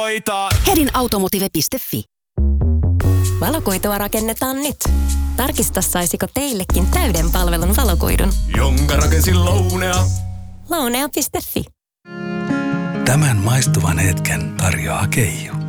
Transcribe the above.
Hedin automotive.fi. Valokuitua rakennetaan nyt. Tarkista, saisiko teillekin täyden palvelun valokuidun. Jonka rakensin Lounea. Lounea.fi. Tämän maistuvan hetken tarjoaa Keijo.